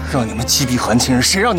让你们击毙韩青人，谁让你？